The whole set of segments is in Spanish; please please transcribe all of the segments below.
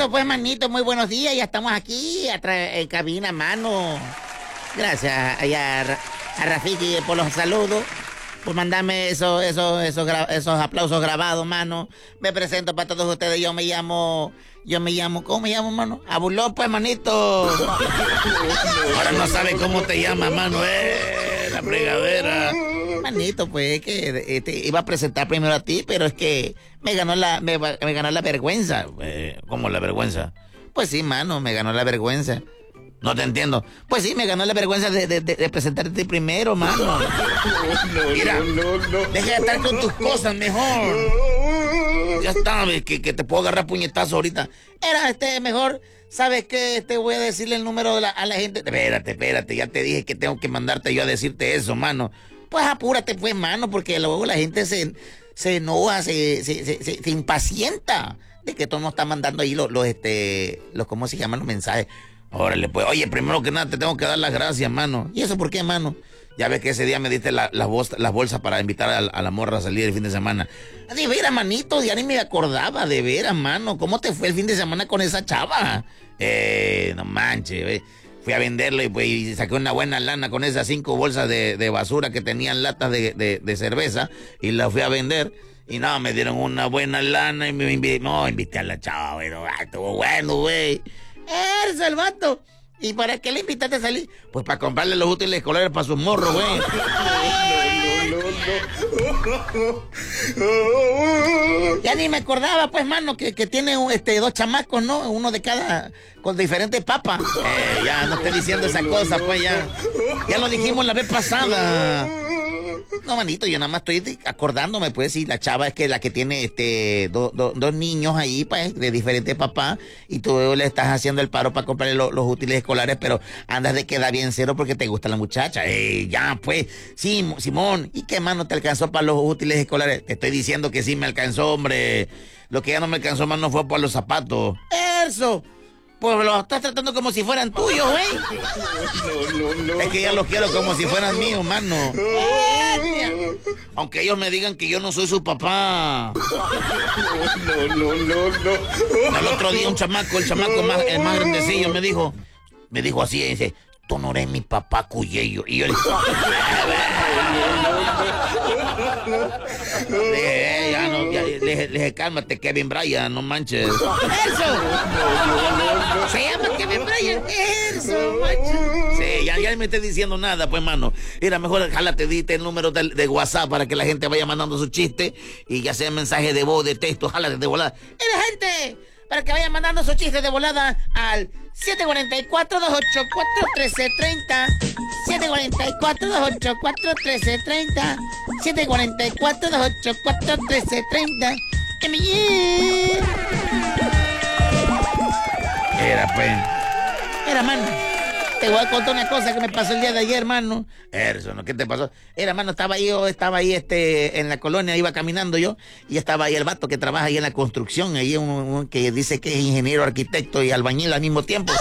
Eso pues, manito, muy buenos días. Ya estamos aquí en cabina, mano. Gracias a Rafiki por los saludos, por mandarme esos aplausos grabados, mano. Me presento para todos ustedes. Yo me llamo, ¿cómo me llamo, mano? Abulón, pues, manito. Ahora no sabes cómo te llamas, mano. La fregadera. Manito, pues, que iba a presentar primero a ti, pero es que me ganó la vergüenza. ¿Cómo la vergüenza? Pues sí, mano, me ganó la vergüenza. No te entiendo. Pues sí, me ganó la vergüenza de presentarte a ti primero, mano. Mira, deja de estar con tus cosas mejor. Ya sabes que te puedo agarrar puñetazo ahorita. Era mejor. ¿Sabes qué? Voy a decirle el número a la gente. Espérate, ya te dije que tengo que mandarte yo a decirte eso, mano. Pues apúrate, pues, mano, porque luego la gente se enoja, se impacienta de que tú no estás mandando ahí los ¿cómo se llaman los mensajes? Órale, pues, oye, primero que nada te tengo que dar las gracias, mano. ¿Y eso por qué, mano? Ya ves que ese día me diste las bolsas para invitar a la morra a salir el fin de semana. De veras, manito, ya ni me acordaba, de veras, mano. ¿Cómo te fue el fin de semana con esa chava? No manches, fui a venderlo y saqué una buena lana con esas 5 bolsas de basura que tenían latas de cerveza y las fui a vender. Y no, me dieron una buena lana y invité a la chava, güey. Estuvo bueno, güey. Eso, el vato. ¿Y para qué le invitaste a salir? Pues para comprarle los útiles escolares para sus morros, güey. Ya ni me acordaba, pues, mano, que tiene 2 chamacos, ¿no? Uno de cada, con diferentes papas. Ya no estoy diciendo esa cosa, pues, ya. Ya lo dijimos la vez pasada. No, manito, yo nada más estoy acordándome, pues, si la chava es que la que tiene dos niños ahí, pues, de diferentes papás, y tú le estás haciendo el paro para comprarle los útiles escolares, pero andas de queda bien cero porque te gusta la muchacha. Ya, pues, sí, Simón, ¿y qué más no te alcanzó para los útiles escolares? Te estoy diciendo que sí me alcanzó, hombre. Lo que ya no me alcanzó más no fue para los zapatos. ¡Eso! Pues los estás tratando como si fueran tuyos, güey. No. Es que ya los quiero como si fueran míos, mano. Aunque ellos me digan que yo no soy su papá. No. El otro día el chamaco el más grandecillo me dijo así, dice, tú no eres mi papá, Cuyello. Y yo le dije, le dije, cálmate, Kevin Bryant, no manches. ¡Eso! Se llama Kevin Bryant. ¡Eso, manches! Sí, ya me estoy diciendo nada, pues, mano. Mira, mejor jálate, dite el número de WhatsApp para que la gente vaya mandando su chiste y ya sea mensaje de voz, de texto, jálate de volada. ¡Y la gente! Para que vayan mandando sus chistes de volada al 744-284-1330. 744-284-1330. 744-284-1330. Era, mano. Te voy a contar una cosa que me pasó el día de ayer, hermano. Eso, ¿qué te pasó? Hermano, estaba ahí en la colonia, iba caminando yo, y estaba ahí el vato que trabaja ahí en la construcción, ahí un que dice que es ingeniero, arquitecto y albañil al mismo tiempo.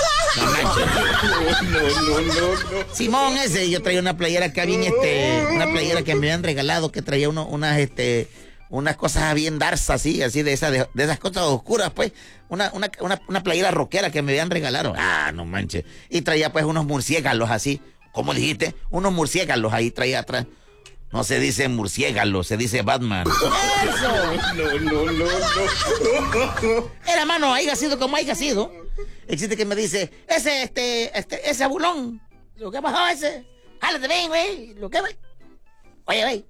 No. Simón ese, yo traía una playera acá bien, una playera que me habían regalado, que traía unas cosas bien darsas, así de esas cosas oscuras, pues. Una playera rockera que me habían regalado. No manches. Y traía, pues, unos murciélagos así. ¿Cómo dijiste? Unos murciélagos ahí traía atrás. No se dice murciélago, se dice Batman. ¡Eso! No. Era, mano, haya sido como haya sido. Existe que me dice, ese abulón. ¿Lo que pasó ese? Jálate bien, güey. ¿Lo que, güey? Oye, güey.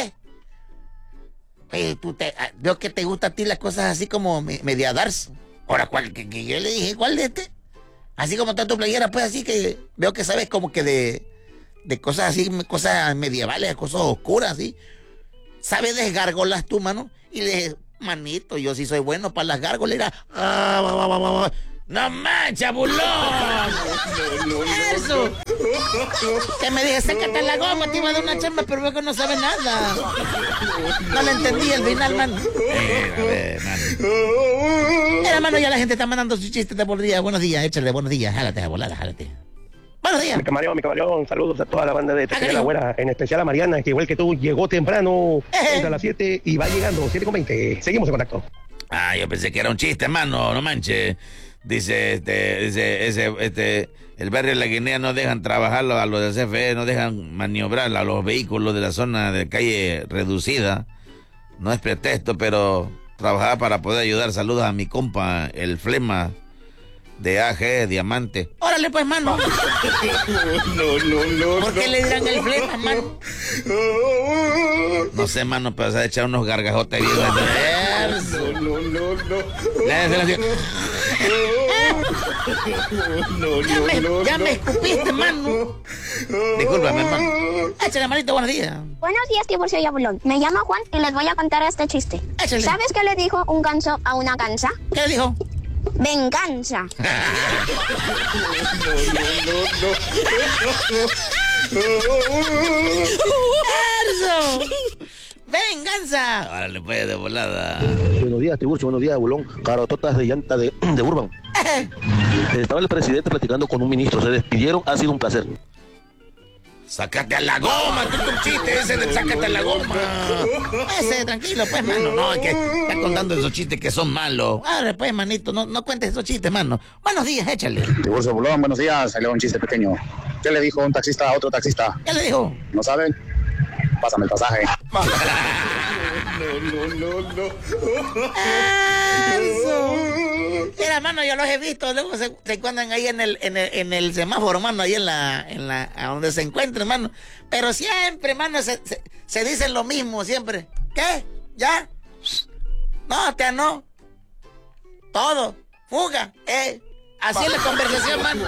Oye, veo que te gusta a ti las cosas así como media darse. Ahora, ¿cuál? Que yo le dije, ¿cuál de este? Así como está tu playera, pues, así que veo que sabes como que de cosas así, cosas medievales, cosas oscuras, así. ¿Sabes de gárgolas tú, mano? Y le dije, manito, yo sí soy bueno para las gárgolas. Era, ¡no manches, bulón! No. ¡Eso! Que me dije, sácate la goma, te iba a dar una chamba, pero veo que no sabe nada. No le entendí al final, mano. Mira, mano, ya la gente está mandando sus chistes de buenos días. Buenos días, échale, buenos días. Jálate a volar, jálate. Buenos días. Mi camaleón, saludos a toda la banda de Tequila La Güera, en especial a Mariana, que igual que tú llegó temprano, entra a las 7 y va llegando, 7:20. Seguimos en contacto. Ah, yo pensé que era un chiste, mano, no manches. Dice, el barrio de La Guinea no dejan trabajar a los del CFE, no dejan maniobrar a los vehículos de la zona de calle reducida. No es pretexto, pero trabajaba para poder ayudar. Saludos a mi compa, el Flema de AG Diamante. Órale pues, mano. No. ¿Por qué le dirán el Flema, mano? No sé, mano, pero se ha echado unos gargajotes bien. No. Ya me escupiste, mano. Discúlpame, hermano. Échale, manito, buenos días. Buenos días, Tiburcio y Abulón. Me llamo Juan y les voy a contar este chiste. Échale. ¿Sabes qué le dijo un ganso a una gansa? ¿Qué le dijo? Venganza. ¡Erzo! ¡Venganza! Ahora le puede de volada. Buenos días, Tiburcio, buenos días, Bulón. Carototas de llanta de Urban. Estaba el presidente platicando con un ministro, se despidieron, ha sido un placer. Sácate a la goma, tú tu chiste ese de sácate a la goma. Ese, tranquilo, pues, mano. No, es que está contando esos chistes que son malos. Ahora, pues, manito, no cuentes esos chistes, mano. Buenos días, échale. Tiburcio Bulón, buenos días. Salió un chiste pequeño. ¿Qué le dijo un taxista a otro taxista? ¿Qué le dijo? ¿No saben? Pásame el pasaje. ¡Eso! Mira, mano, yo los he visto. Luego se encuentran ahí en el semáforo, mano, ahí a donde se encuentren, mano. Pero siempre, mano, se dicen lo mismo, siempre. ¿Qué? ¿Ya? No, no. Todo. Fuga. Así es la conversación, mano.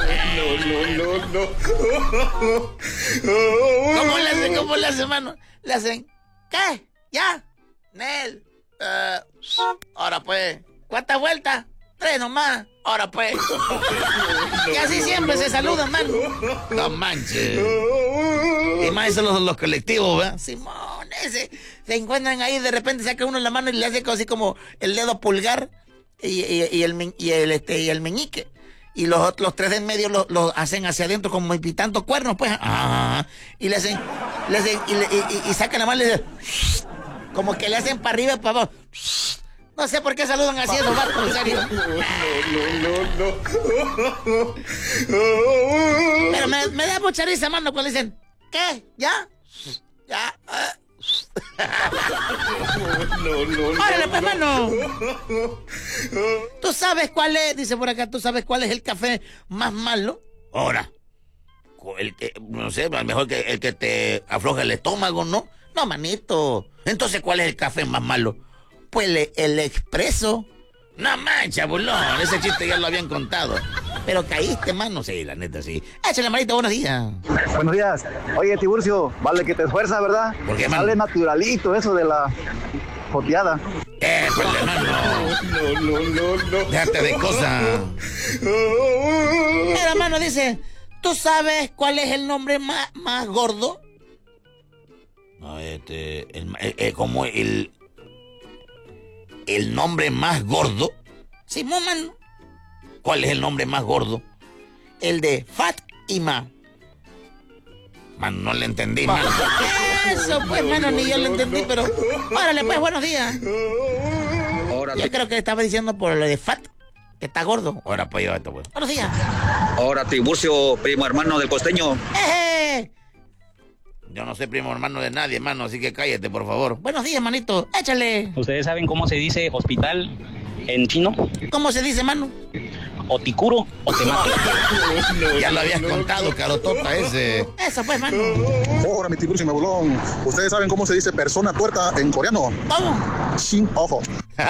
¿Cómo le hacen, mano? Le hacen, ¿qué? ¿Ya? Nel. Ahora pues. ¿Cuántas vueltas? 3 nomás. Ahora pues. Y así siempre se saludan, mano. No manches. Y más eso los colectivos, ¿verdad? Simón, se encuentran ahí, de repente saca uno la mano y le hace así como el dedo pulgar y el meñique. Y los 3 de en medio los hacen hacia adentro como pitando cuernos, pues. Y le hacen y sacan la mano y le hacen, como que le hacen para arriba y para abajo. No sé por qué saludan así esos vatos, en serio. Pero me da mucha risa, mano, cuando dicen, ¿qué? ¿Ya? ¿Ya? Órale, pues, mano. ¿Tú sabes cuál es? Dice por acá, ¿tú sabes cuál es el café más malo? Ahora, no sé, a lo mejor que el que te afloja el estómago, ¿no? No, manito. Entonces, ¿cuál es el café más malo? Pues el expreso. No mancha, bulón, ese chiste ya lo habían contado. Pero caíste, mano. Sí, la neta, sí. Échale, manito, buenos días. Buenos días. Oye, Tiburcio, vale que te esfuerzas, ¿verdad? ¿Por qué, mano? Sale naturalito eso de la joteada. Pues, mano. No. Déjate de cosas. Mira, mano, dice, ¿tú sabes cuál es el nombre más gordo? No, como el nombre más gordo. Sí, mano. ¿Cuál es el nombre más gordo? El de Fátima. Man, no le entendí, mano. Eso, pues, mano, ni yo lo entendí, pero... Órale, pues, buenos días. Yo creo que estaba diciendo por lo de Fat, que está gordo. Ahora, pues, yo esto, pues. Buenos días. Ahora, Tiburcio, primo hermano del costeño. Yo no soy primo hermano de nadie, hermano, así que cállate, por favor. Buenos días, manito. Échale. ¿Ustedes saben cómo se dice hospital en chino? ¿Cómo se dice, mano? O te curo o te mato. Ya lo habías contado, carotota ese. Eso, pues, mano. Ahora, mi Tiburcio y mi Bulón. ¿Ustedes saben cómo se dice persona tuerta en coreano? ¿Cómo? Sin ojo.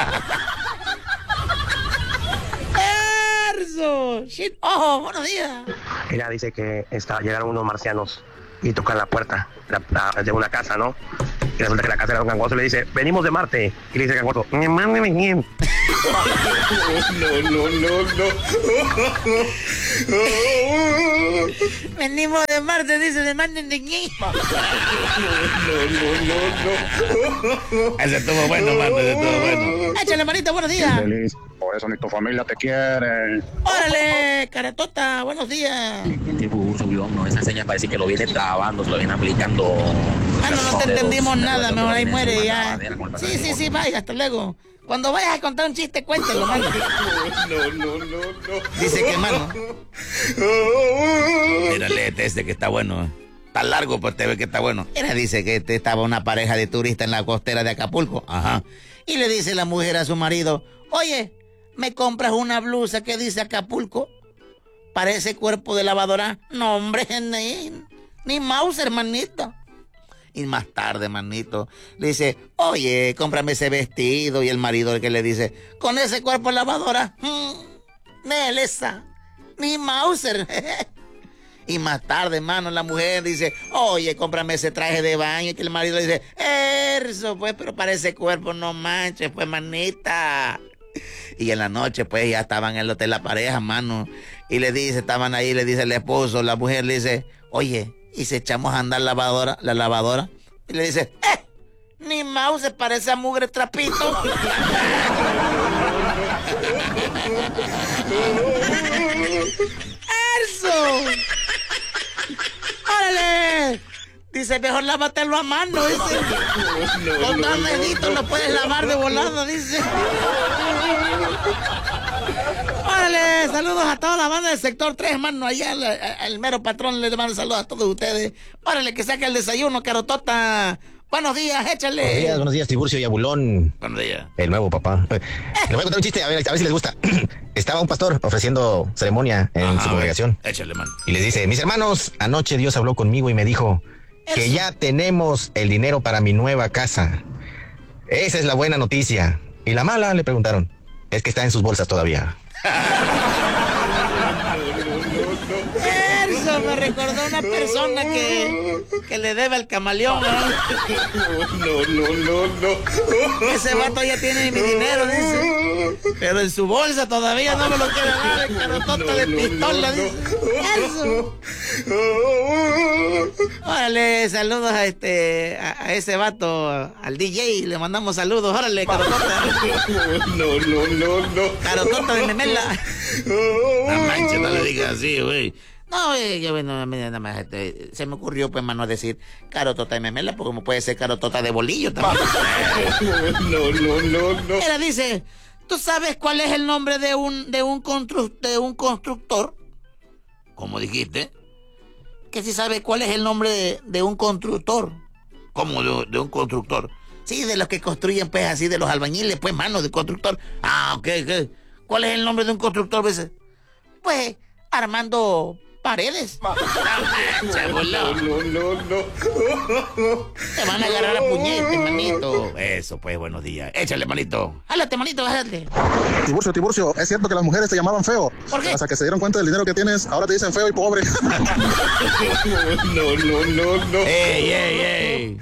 ¡Erzo! ¡Shit! ¡Ojo! ¡Buenos días! Ella dice que llegaron unos marcianos y tocan la puerta de una casa, ¿no? Y resulta que la casa era un gangoso y le dice, venimos de Marte. Y le dice el gangoso, mi mamá me venía. Venimos de Marte, dice, de Marte de ñi. Ese estuvo bueno, mano, ese estuvo bueno. Échale, manito, buenos días. Feliz. Por eso ni tu familia te quiere. Órale, caratota, buenos días. No, esa seña parece que lo viene trabando, se lo viene aplicando. No te entendimos nada, mejor ahí muere ya. Sí, vaya, hasta luego. Cuando vayas a contar un chiste, cuéntelo, mano. No. Dice que, mano. Mira, léete este que está bueno. Está largo, pues te ve que está bueno. Era, dice que estaba una pareja de turistas en la costera de Acapulco. Ajá. Y le dice la mujer a su marido, oye, ¿me compras una blusa que dice Acapulco? Parece cuerpo de lavadora. No, hombre, ni mouse, hermanito. Y más tarde, manito, le dice, oye, cómprame ese vestido. Y el marido el que le dice, con ese cuerpo de lavadora, Nelesa, ni Mauser. Y más tarde, hermano, la mujer dice, oye, cómprame ese traje de baño. Y que el marido le dice, eso, pues, pero para ese cuerpo no manches, pues, manita. Y en la noche, pues, ya estaban en el hotel la pareja, mano. Y le dice, estaban ahí, le dice el esposo, la mujer le dice, oye, y se echamos a andar la lavadora. Y le dice, ni mouse se parece a mugre trapito. ¡Eso! ¡Órale! Dice, mejor lávatelo a mano, dice. Con dos deditos lo puedes lavar de volada, dice. Órale, saludos a toda la banda del sector 3, mano. Allá el mero patrón le manda saludos a todos ustedes. Órale, que saque el desayuno, Carotota. Buenos días, échale. Buenos días, Tiburcio y Abulón. Buenos días. El nuevo papá. Les voy a contar un chiste, a ver si les gusta. Estaba un pastor ofreciendo ceremonia en su congregación. Échale, mano. Y les dice, mis hermanos, anoche Dios habló conmigo y me dijo que ya tenemos el dinero para mi nueva casa. Esa es la buena noticia. ¿Y la mala? Le preguntaron. Es que está en sus bolsas todavía. Eso me recordó una persona que le debe al camaleón, ¿no? No. Ese vato ya tiene mi dinero, dice. Pero en su bolsa todavía no me lo quiere dar. El Carotota de pistola, dice. Eso. Órale, saludos a ese vato, al DJ. Le mandamos saludos. Órale, Carotota. No. Carotota de memela. No manches, no le digas así, güey. No, bueno, nada más se me ocurrió, pues, mano, decir Carotota de memela, porque como puede ser Carotota de bolillo también. No. Mira, dice, ¿tú sabes cuál es el nombre de un constructor? ¿Cómo dijiste? Que si sabe cuál es el nombre de un constructor. ¿Cómo de un constructor? Sí, de los que construyen, pues, así, de los albañiles, pues, mano, de constructor. Ah, ok. ¿Cuál es el nombre de un constructor, pues? Pues, Armando Paredes. No. Te van a agarrar a puñete, manito. Eso, pues, buenos días. Échale, manito. Jálate, manito, jálate. Tiburcio, es cierto que las mujeres te llamaban feo. ¿Por qué? Hasta que se dieron cuenta del dinero que tienes, ahora te dicen feo y pobre. No. Ey.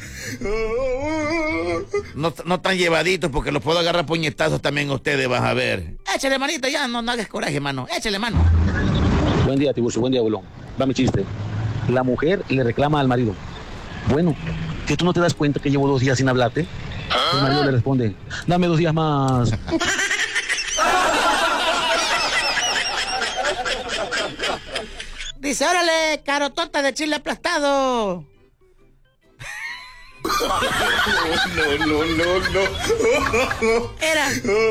No tan llevaditos porque los puedo agarrar puñetazos también ustedes, vas a ver. Échale, manito, ya, no hagas coraje, mano. Échale, mano. Buen día, Tiburcio, buen día, Bulón. Dame chiste. La mujer le reclama al marido. Bueno, ¿que tú no te das cuenta que llevo 2 días sin hablarte? El marido le responde, dame 2 días más. Dice, órale, Carotota de chile aplastado. No. Era.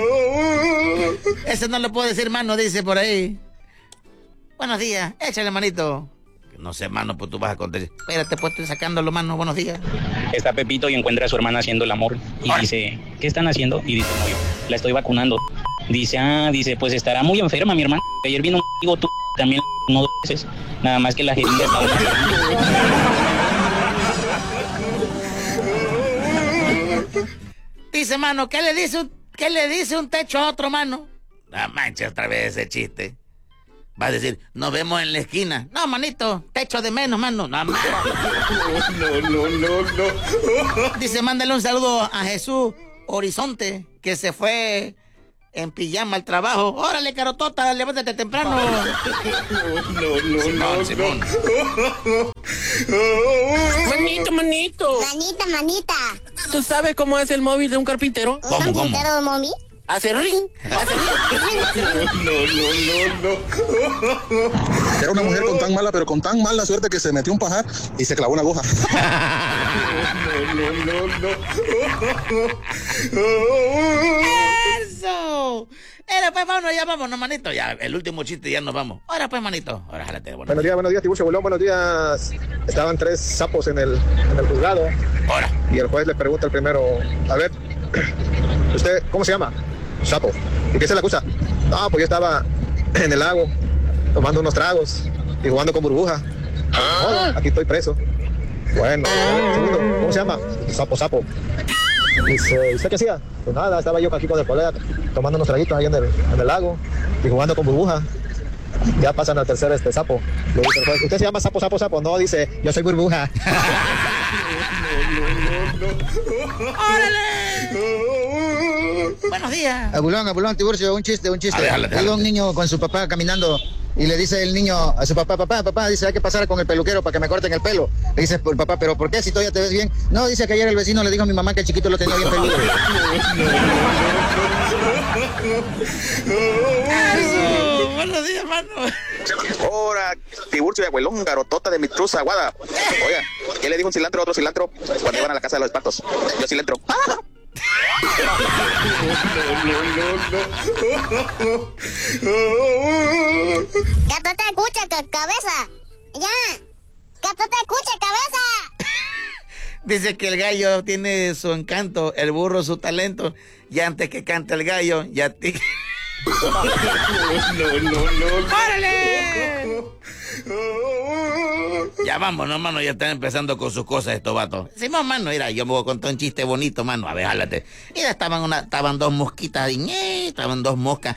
Ese no lo puedo decir, mano, dice por ahí. Buenos días, échale, manito. No sé, mano, pues tú vas a contar. Espérate, pues estoy sacándolo, mano. Buenos días. Está Pepito y encuentra a su hermana haciendo el amor. Y dice, ¿qué están haciendo? Y dice, no, yo la estoy vacunando. Dice, pues estará muy enferma mi hermana. Ayer vino un amigo, tú también 2 veces. Nada más que la jeringa estaba... Dice, mano, ¿qué le dice un techo a otro, mano? No manches otra vez ese chiste. Va a decir, nos vemos en la esquina. No, manito, techo de menos, mano. No. Dice, mándale un saludo a Jesús Horizonte, que se fue en pijama al trabajo. Órale, Carotota, levántate temprano. Simón. Manito. Manita. ¿Tú sabes cómo es el móvil de un carpintero? ¿Un carpintero de móvil? Hace ring. Era una mujer con tan mala, pero con tan mala suerte que se metió un pajar y se clavó una aguja. ¡Eso! Era pues, vámonos, ya vámonos, manito. Ya, el último chiste, ya nos vamos. Ahora pues, manito. Ahora, jálate. Buenos días, Tiburcio Bolón, buenos días. Estaban 3 sapos en el juzgado. Ahora. Y el juez le pregunta al primero, a ver, ¿usted cómo se llama? Sapo. ¿Y qué se le acusa? No, pues yo estaba en el lago, tomando unos tragos y jugando con burbuja. Oh, aquí estoy preso. Bueno, segundo, ¿cómo se llama? Sapo. Dice, ¿y usted qué hacía? Pues nada, estaba yo aquí con el colega tomando unos traguitos ahí en el lago y jugando con burbuja. Ya pasan al tercer sapo. Le dice el juez, ¿usted se llama Sapo? No, dice, yo soy burbuja. ¡Órale! Buenos días. Abulón, Tiburcio, un chiste. Llega un niño con su papá caminando y le dice el niño a su papá, dice, hay que pasar con el peluquero para que me corten el pelo. Le dice el papá, ¿pero por qué si todavía te ves bien? No, dice que ayer el vecino le dijo a mi mamá que el chiquito lo tenía bien peludo. Buenos días, mano. Ahora, Tiburcio y abuelón, garotota de mi truza aguada. Oiga, ¿qué le dijo un cilantro a otro cilantro cuando iban a la casa de los espantos? Yo cilantro. Que tú te escuches, cabeza. Ya. Que tú te escuches, cabeza. Dice que el gallo tiene su encanto, el burro su talento. Y antes que cante el gallo, ya te... ¡Órale! Ya vámonos, mano, ya están empezando con sus cosas estos vatos. Decimos, mano, mira, yo me voy a contar un chiste bonito, mano. A ver, jálate. Mira, estaban 2 mosquitas ahí, estaban 2 moscas.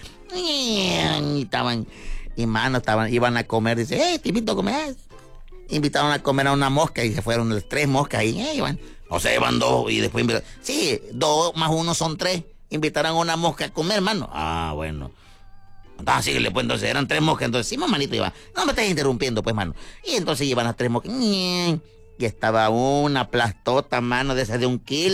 Iban a comer, dice, te invito a comer. Invitaron a comer a una mosca y se fueron las 3 moscas ahí, iban. O sea, iban 2 y después invitaron. Sí, 2 más 1 son 3. Invitaron a una mosca a comer, hermano. Ah, bueno. Ah, síguele, pues entonces eran 3 moscas. Entonces, sí, manito, iba. No me estás interrumpiendo, pues, mano. Y entonces iban las 3 moscas. Y estaba una plastota, mano, de esas de 1 kilo.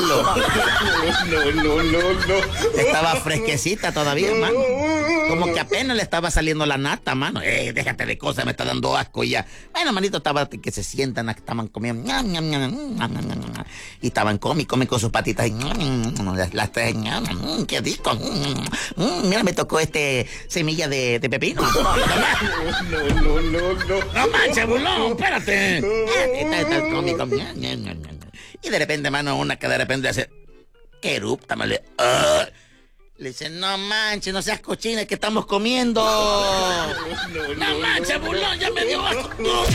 No. Estaba fresquecita todavía, mano. Como que apenas le estaba saliendo la nata, mano. Déjate de cosas, me está dando asco ya. Bueno, manito, estaba que se sientan, estaban comiendo. Y estaban comiendo con sus patitas. Las 3. Qué rico. Mira, me tocó semilla de pepino. No manches, bulón, espérate. Y de repente, mano, una que de repente hace que erupta, le dice, no manches, no seas cochina, que estamos comiendo. No manches, bulón, ya me dio asco.